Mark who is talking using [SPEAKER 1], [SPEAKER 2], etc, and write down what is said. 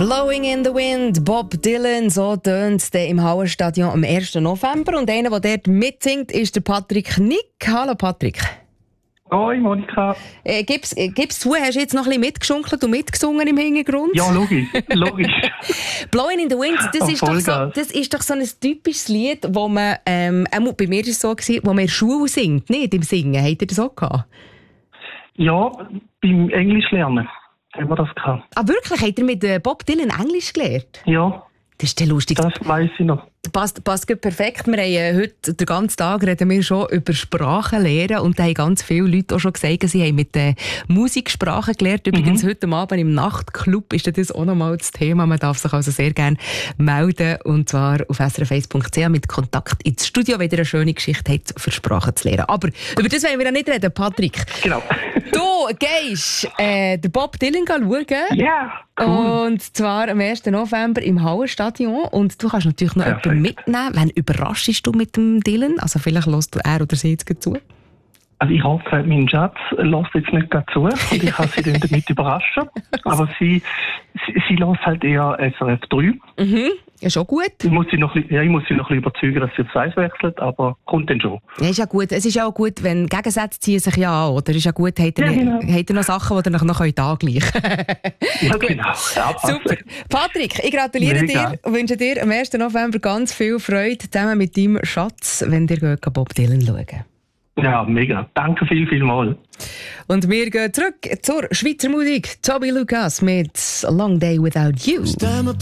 [SPEAKER 1] Blowing in the Wind, Bob Dylan, so tönt es im Hauerstadion am 1. November. Und einer, der dort mitsingt, ist der Patrick Nick. Hallo Patrick.
[SPEAKER 2] Hoi Monika.
[SPEAKER 1] Gib's zu, hast du jetzt noch ein bisschen mitgeschunkelt und mitgesungen im Hintergrund?
[SPEAKER 2] Ja, logisch.
[SPEAKER 1] Blowing in the Wind, das ist doch so ein typisches Lied, wo man, bei mir war es so, wo man in der Schule singt, nicht im Singen. Habt ihr das auch gehabt?
[SPEAKER 2] Ja, beim Englisch lernen haben wir das gehabt.
[SPEAKER 1] Ah, wirklich? Habt ihr mit Bob Dylan Englisch gelernt?
[SPEAKER 2] Ja.
[SPEAKER 1] Das ist ja lustig.
[SPEAKER 2] Das weiss ich noch.
[SPEAKER 1] Passt perfekt. Wir haben heute den ganzen Tag reden wir schon über Sprachenlehren und da haben ganz viele Leute auch schon gesagt, sie haben mit Musiksprachen gelernt. Übrigens heute Abend im Nachtclub ist das auch nochmal das Thema. Man darf sich also sehr gerne melden und zwar auf srf1.ch mit Kontakt ins Studio, wenn ihr eine schöne Geschichte habt, für Sprachen zu lernen. Aber über das wollen wir ja nicht reden, Patrick.
[SPEAKER 2] Genau.
[SPEAKER 1] Du gehst den Bob Dylan schauen.
[SPEAKER 2] Ja, cool.
[SPEAKER 1] Und zwar am 1. November im Hauerstadion. Und du kannst natürlich noch jemanden mitnehmen. Wann überraschst du mit dem Dylan? Also vielleicht hörst du er oder sie jetzt zu.
[SPEAKER 2] Also ich habe gesagt, mein Schatz lässt jetzt nicht gerade zu und ich kann sie dann damit überraschen. Aber sie lässt halt eher SRF 3.
[SPEAKER 1] Mhm. Ist auch gut.
[SPEAKER 2] Ich muss sie noch ein bisschen überzeugen, dass sie aufs Eis wechselt, aber kommt dann schon.
[SPEAKER 1] Ja, ist ja gut. Es ist ja auch gut, wenn Gegensätze ziehen sich ja an, oder? Ist ja gut, habt ihr noch Sachen, die ihr noch angleichen könnt.
[SPEAKER 2] Ja, genau.
[SPEAKER 1] Super. Patrick, ich gratuliere dir und wünsche dir am 1. November ganz viel Freude zusammen mit deinem Schatz, wenn ihr Bob Dylan schaut.
[SPEAKER 2] Ja, mega. Danke vielmals.
[SPEAKER 1] Und wir gehen zurück zur Schweizer Musik. Toby Lucas mit A Long Day Without You.